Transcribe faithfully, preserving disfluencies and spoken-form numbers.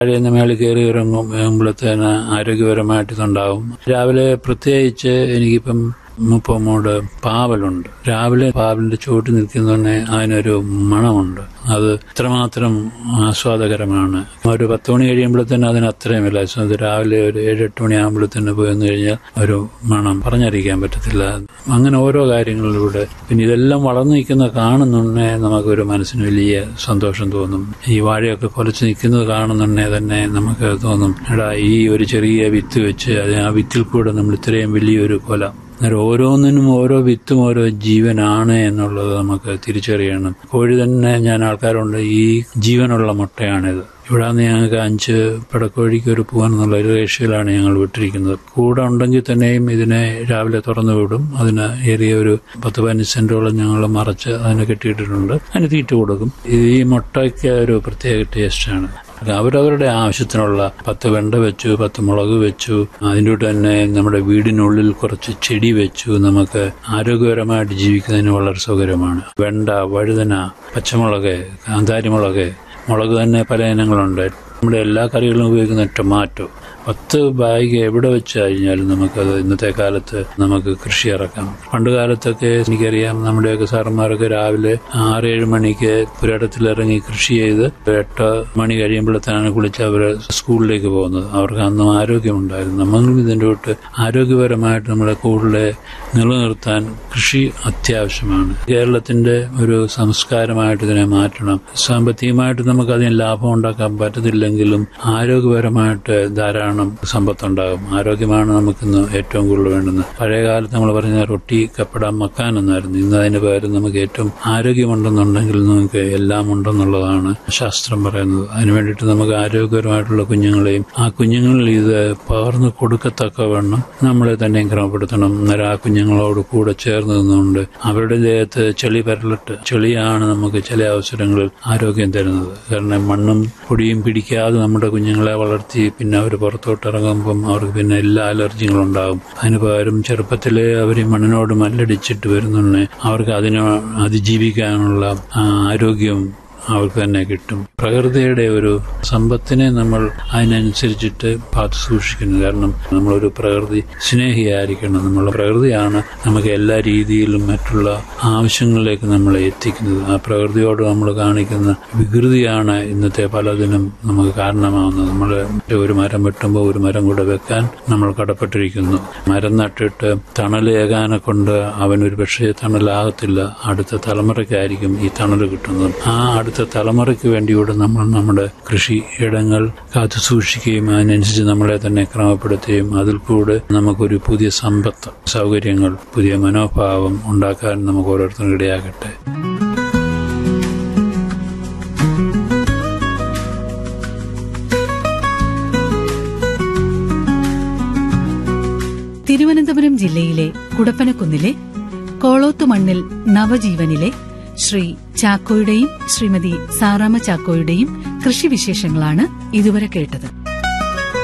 കഴിയുന്ന മേളിൽ കയറി ഇറങ്ങുമ്പോഴത്തേന് ആരോഗ്യപരമായിട്ട് ഇതുണ്ടാവും. രാവിലെ പ്രത്യേകിച്ച് എനിക്കിപ്പം മുപ്പമോട് പാവലുണ്ട്. രാവിലെ പാവലിന്റെ ചുവട്ടിൽ നിൽക്കുന്നതന്നെ അതിനൊരു മണമുണ്ട്. അത് ഇത്രമാത്രം ആസ്വാദകരമാണ്. ഒരു പത്ത് മണി കഴിയുമ്പോഴത്തേന് അതിന് അത്രയും വില. രാവിലെ ഒരു ഏഴ് എട്ട് മണിയാകുമ്പോഴത്തേന് പോയി വന്നു കഴിഞ്ഞാൽ ഒരു മണം പറഞ്ഞറിയിക്കാൻ പറ്റത്തില്ല. അങ്ങനെ ഓരോ കാര്യങ്ങളിലൂടെ പിന്നെ ഇതെല്ലാം വളർന്നു നിൽക്കുന്ന കാണുന്നുണ്ടേ നമുക്കൊരു മനസ്സിന് വലിയ സന്തോഷം തോന്നും. ഈ വാഴയൊക്കെ കൊലച്ച് നിൽക്കുന്നത് കാണുന്നുണ്ടേ തന്നെ നമുക്ക് തോന്നും, എടാ ഈ ഒരു ചെറിയ വിത്ത് വെച്ച് അത് ആ വിത്തിൽ കൂടെ നമ്മൾ ഇത്രയും വലിയൊരു കൊല. അന്നേരം ഓരോന്നിനും ഓരോ വിത്തും ഓരോ ജീവനാണ് എന്നുള്ളത് നമുക്ക് തിരിച്ചറിയണം. കോഴി തന്നെ ഞാൻ ആൾക്കാരുണ്ട്, ഈ ജീവനുള്ള മുട്ടയാണിത്. ഇവിടെ നിന്ന് ഞങ്ങൾക്ക് അഞ്ച് പടക്കോഴിക്ക് ഒരു പൂവൻ എന്നുള്ള ഒരു റേഷ്യയിലാണ് ഞങ്ങൾ വിട്ടിരിക്കുന്നത്. കൂടെ ഉണ്ടെങ്കിൽ തന്നെയും ഇതിനെ രാവിലെ തുറന്നു വിടും. അതിന് ഏറിയ ഒരു പത്ത് പതിനഞ്ച് സെന്റോളം ഞങ്ങൾ മറച്ച് അതിനെ കെട്ടിയിട്ടിട്ടുണ്ട്. അതിന് തീറ്റ കൊടുക്കും. ഈ മുട്ടയ്ക്ക് ഒരു പ്രത്യേക ടേസ്റ്റാണ്. അവരവരുടെ ആവശ്യത്തിനുള്ള പത്ത് വെണ്ട വെച്ചു, പത്ത് മുളക് വെച്ചു, അതിൻ്റെ തന്നെ നമ്മുടെ വീടിനുള്ളിൽ കുറച്ച് ചെടി വെച്ചു. നമുക്ക് ആരോഗ്യപരമായിട്ട് ജീവിക്കുന്നതിന് വളരെ സൗകര്യമാണ്. വെണ്ട, വഴുതന, പച്ചമുളക്, കാന്താരിമുളക്, മുളക് തന്നെ പല ഇനങ്ങളുണ്ട്. നമ്മുടെ എല്ലാ കറികളിലും ഉപയോഗിക്കുന്ന ടൊമാറ്റോ, പത്ത് ബാഗ് എവിടെ വെച്ച് കഴിഞ്ഞാലും നമുക്കത് ഇന്നത്തെ കാലത്ത് നമുക്ക് കൃഷി ഇറക്കാം. പണ്ട് കാലത്തൊക്കെ എനിക്കറിയാം, നമ്മുടെയൊക്കെ സാറന്മാരൊക്കെ രാവിലെ ആറേഴ് മണിക്ക് പുരയിടത്തിലിറങ്ങി കൃഷി ചെയ്ത് എട്ട് മണി കഴിയുമ്പോഴത്തേനാണ് കുളിച്ച് അവർ സ്കൂളിലേക്ക് പോകുന്നത്. അവർക്ക് അന്നും ആരോഗ്യമുണ്ടായിരുന്നു. നമ്മളും ഇതിൻ്റെ തൊട്ട് ആരോഗ്യപരമായിട്ട് നമ്മളെ കൂടുതൽ നിലനിർത്താൻ കൃഷി അത്യാവശ്യമാണ്. കേരളത്തിന്റെ ഒരു സംസ്കാരമായിട്ട് ഇതിനെ മാറ്റണം. സാമ്പത്തികമായിട്ട് നമുക്ക് അതിന് ലാഭം ഉണ്ടാക്കാൻ പറ്റത്തില്ലെങ്കിലും ആരോഗ്യപരമായിട്ട് ധാരാളം സമ്പത്തുണ്ടാകും. ആരോഗ്യമാണ് നമുക്കിന്ന് ഏറ്റവും കൂടുതൽ വേണ്ടുന്നത്. പഴയ കാലത്ത് നമ്മൾ പറഞ്ഞ റൊട്ടി കപ്പട മക്കാൻ എന്നായിരുന്നു. ഇന്ന് അതിന് പകരം നമുക്ക് ഏറ്റവും ആരോഗ്യമുണ്ടെന്നുണ്ടെങ്കിൽ നമുക്ക് എല്ലാം ഉണ്ടെന്നുള്ളതാണ് ശാസ്ത്രം പറയുന്നത്. അതിനു വേണ്ടിയിട്ട് നമുക്ക് ആരോഗ്യപരമായിട്ടുള്ള കുഞ്ഞുങ്ങളെയും ആ കുഞ്ഞുങ്ങളിൽ ഇത് പകർന്നു കൊടുക്കത്തക്കവണ്ണം നമ്മളെ തന്നെ ക്രമപ്പെടുത്തണം. അന്നേരം ആ കുഞ്ഞുങ്ങളോട് കൂടെ ചേർന്ന് നിന്നുകൊണ്ട് അവരുടെ ദേഹത്ത് ചെളി പരലിട്ട്, ചെളിയാണ് നമുക്ക് ചില അവസരങ്ങളിൽ ആരോഗ്യം തരുന്നത്. കാരണം മണ്ണും പൊടിയും പിടിക്കാതെ നമ്മുടെ കുഞ്ഞുങ്ങളെ വളർത്തി പിന്നെ അവർ പുറത്തോട്ടിറങ്ങുമ്പം അവർക്ക് പിന്നെ എല്ലാ അലർജികളും ഉണ്ടാകും. അതിന് പകരം ചെറുപ്പത്തിലെ അവർ മണ്ണിനോട് മല്ലടിച്ചിട്ട് വരുന്നുണ്ടെ അവർക്ക് അതിനെ അതിജീവിക്കാനുള്ള ആരോഗ്യം അവർക്ക് തന്നെ കിട്ടും. പ്രകൃതിയുടെ ഒരു സമ്പത്തിനെ നമ്മൾ അതിനനുസരിച്ചിട്ട് കാത്തു സൂക്ഷിക്കുന്നു. കാരണം നമ്മളൊരു പ്രകൃതി സ്നേഹിയായിരിക്കണം. നമ്മളെ പ്രകൃതിയാണ് നമുക്ക് എല്ലാ രീതിയിലും മറ്റുള്ള ആവശ്യങ്ങളിലേക്ക് നമ്മളെ എത്തിക്കുന്നത്. ആ പ്രകൃതിയോട് നമ്മൾ കാണിക്കുന്ന വികൃതിയാണ് ഇന്നത്തെ പലതിനും നമുക്ക് കാരണമാവുന്നത്. നമ്മൾ ഒരു മരം വെട്ടുമ്പോൾ ഒരു മരം കൂടെ വെക്കാൻ നമ്മൾ കടപ്പെട്ടിരിക്കുന്നു. മരം നട്ടിട്ട് തണലേകാനെ കൊണ്ട് അവനൊരു പക്ഷേ തണലാകത്തില്ല. അടുത്ത തലമുറയ്ക്കായിരിക്കും ഈ തണൽ കിട്ടുന്നത്. ആ അടുത്ത തലമുറയ്ക്ക് വേണ്ടിയൂടെ നമ്മൾ നമ്മുടെ കൃഷി ഇടങ്ങൾ കാത്തു സൂക്ഷിക്കുകയും അതിനനുസരിച്ച് നമ്മളെ തന്നെ ക്രമപ്പെടുത്തുകയും അതിൽ കൂടെ നമുക്കൊരു പുതിയ സമ്പത്ത്, സൗകര്യങ്ങൾ, പുതിയ മനോഭാവം ഉണ്ടാക്കാൻ നമുക്ക് ഓരോരുത്തരും ഇടയാകട്ടെ. തിരുവനന്തപുരം ജില്ലയിലെ കുടപ്പനക്കുന്നിലെ കോളോത്തുമണ്ണിൽ നവജീവനിലെ ശ്രീ ചാക്കോയുടെയും ശ്രീമതി സാറാമ്മ ചാക്കോയുടെയും കൃഷിവിശേഷങ്ങളാണ് ഇതുവരെ കേട്ടത്.